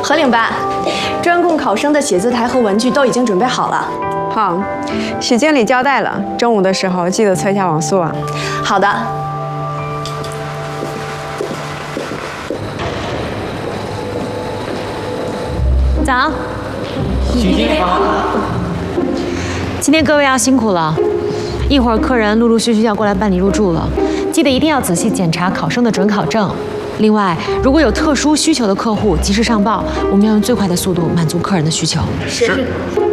何领班，专供考生的写字台和文具都已经准备好了。 好，许经理交代了，中午的时候记得测一下网速啊。 好的。 早， 许经理好。 今天各位要辛苦了，一会儿客人陆陆续续要过来办理入住了，记得一定要仔细检查考生的准考证。另外，如果有特殊需求的客户，及时上报，我们要用最快的速度满足客人的需求。 是。